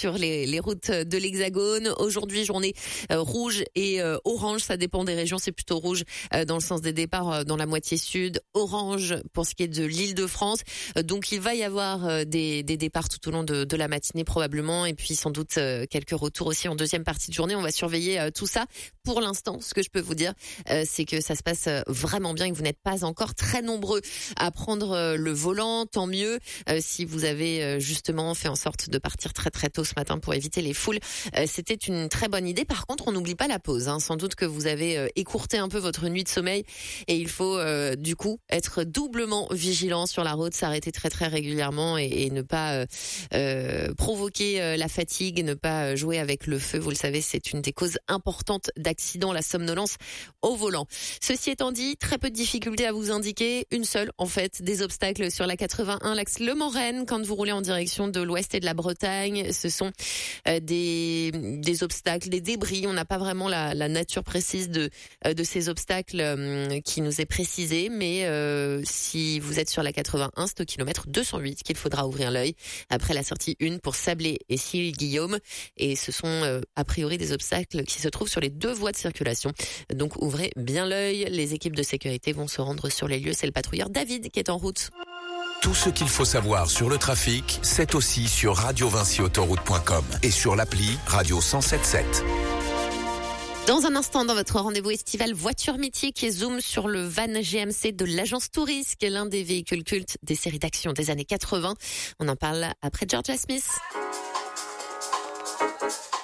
sur les routes de l'Hexagone. Aujourd'hui, journée rouge et orange, ça dépend des régions. C'est plutôt rouge dans le sens des départs dans la moitié sud, orange pour ce qui est de l'Île-de-France. Donc il va y avoir des départs tout au long de la matinée probablement, et puis sans doute quelques retours aussi en deuxième partie de journée. On va surveiller tout ça. Pour l'instant, ce que je peux vous dire, c'est que ça se passe vraiment bien et que vous n'êtes pas encore très nombreux à prendre le volant. Tant mieux si vous avez justement fait en sorte de partir très très tôt ce matin pour éviter les foules. C'était une très bonne idée. Par contre, on n'oublie pas la pause. Sans doute que vous avez écourté un peu votre nuit de sommeil et il faut du coup être doublement vigilant sur la route, s'arrêter très très régulièrement et ne pas provoquer la fatigue, ne pas jouer avec le feu. Vous le savez, c'est une des causes importantes d'accidents, la somnolence au volant. Ceci étant dit, très peu de difficultés à vous indiquer. Une seule, en fait, des obstacles sur la 81, l'axe Le Mans-Rennes, quand vous roulez en direction de l'ouest et de la Bretagne. Ce sont des obstacles, des débris. On n'a pas vraiment la nature précise de ces obstacles qui nous est précisée, mais si vous êtes sur la 81, c'est au kilomètre 208 qu'il faudra ouvrir l'œil après la sortie 1 pour Sablé et Sille-Guillaume, et ce sont a priori des obstacles qui se trouvent sur les deux voies de circulation. Donc ouvrez bien l'œil, les équipes de sécurité vont se rendre sur les lieux. C'est le patrouilleur David qui est en route. Tout ce qu'il faut savoir sur le trafic, c'est aussi sur radiovinciautoroute.com et sur l'appli Radio 107.7. Dans un instant, dans votre rendez-vous estival Voiture Mythique, et zoom sur le van GMC de l'agence Tourisque, l'un des véhicules cultes des séries d'action des années 80. On en parle après Georgia Smith.